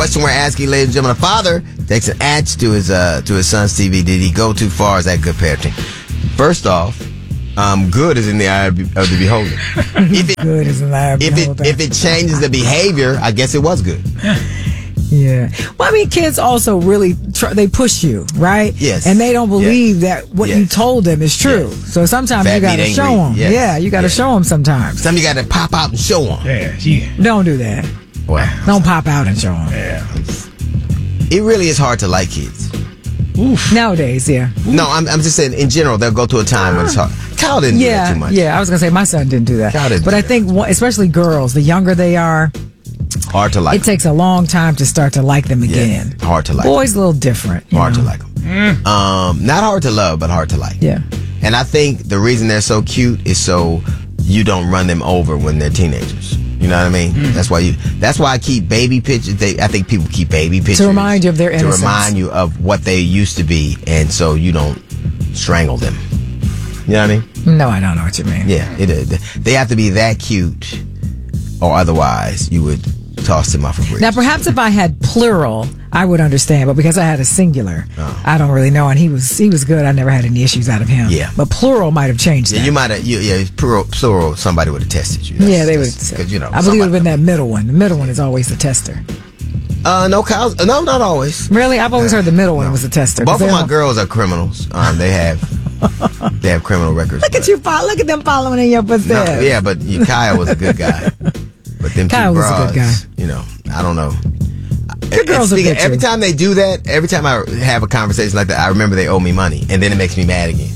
question we're asking, ladies and gentlemen: a father takes an axe to his son's TV. Did he go too far? Is that good parenting? First off, good is in the eye of the beholder. Good is in the eye of the beholder. If it changes the behavior, I guess it was good. Yeah. Well, I mean, kids also really they push you, right? Yes. And they don't believe that what you told them is true. Yes. So sometimes you got to show them. Yes. Yeah, you got to show them sometimes. Sometimes you got to pop out and show them. Yeah. Don't do that. Well, don't pop out and show them. Yeah. It really is hard to like kids. Oof. Nowadays, yeah. No, I'm just saying in general they'll go to a time when it's hard. Kyle didn't do that too much. Yeah, I was gonna say my son didn't do that. Kyle didn't but I think especially girls, the younger they are, hard to like. It takes a long time to start to like them again. Yeah, hard to like. Boys a little different. Hard to like them. Not hard to love, but hard to like. Yeah. And I think the reason they're so cute is so you don't run them over when they're teenagers. You know what I mean? That's why I keep baby pictures. I think people keep baby pictures to remind you of their innocence. To remind you of what they used to be, and so you don't strangle them. You know what I mean? No, I don't know what you mean. Yeah, they have to be that cute, or otherwise you would toss them off a bridge. Now, perhaps if I had plural, I would understand, but because I had a singular, I don't really know. And he was good. I never had any issues out of him. Yeah, but plural might have changed. Yeah, that. you might have. Yeah, plural. Somebody would have tested you. Yeah, they would. Because I believe it would have been that middle one. The middle one is always the tester. No, Kyle. No, not always. Really, I've always heard the middle one was the tester. Both of my girls are criminals. They have criminal records. Look at you! Look at them following in your footsteps. No, yeah, but Kyle was a good guy. But them Kyle two was a good guy. You know, I don't know. Your girls are good every time they do that, every time I have a conversation like that, I remember they owe me money, and then it makes me mad again.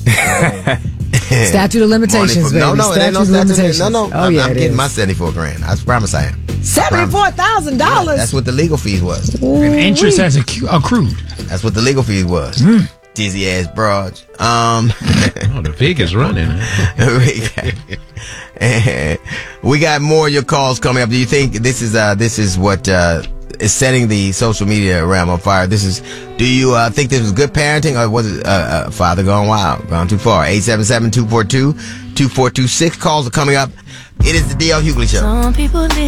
Statute of limitations, baby. No, it ain't no statute of limitations. No. Oh, I'm is. getting my $74,000. I promise I am. $74,000. That's what the legal fees was. And interest has accrued. That's what the legal fees was. Dizzy ass broads. The pig is running. We got more of your calls coming up. Do you think this is what is setting the social media realm on fire? Do you think this was good parenting, or was it father gone wild, gone too far? 877-242-2426. Calls are coming up. It is the D.L. Hughley Show. Some people live